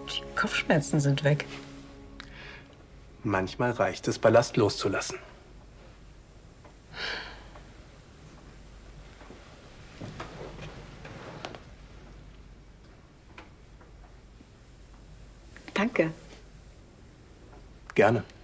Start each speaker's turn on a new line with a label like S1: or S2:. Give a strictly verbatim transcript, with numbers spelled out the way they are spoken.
S1: Die Kopfschmerzen sind weg.
S2: Manchmal reicht es, Ballast loszulassen.
S1: Danke.
S2: Gerne.